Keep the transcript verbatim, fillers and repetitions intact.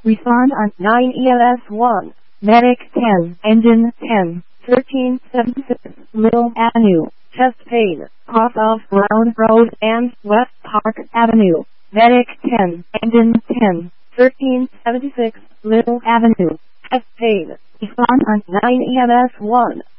Respond on nine E L S one. Medic ten. Engine ten. thirteen seventy-six. Middle Avenue. Chest pain. Cross off Brown Road and West Park Avenue. Medic ten. Engine ten. thirteen seventy-six. Middle Avenue. Chest pain. Respond on nine E L S one.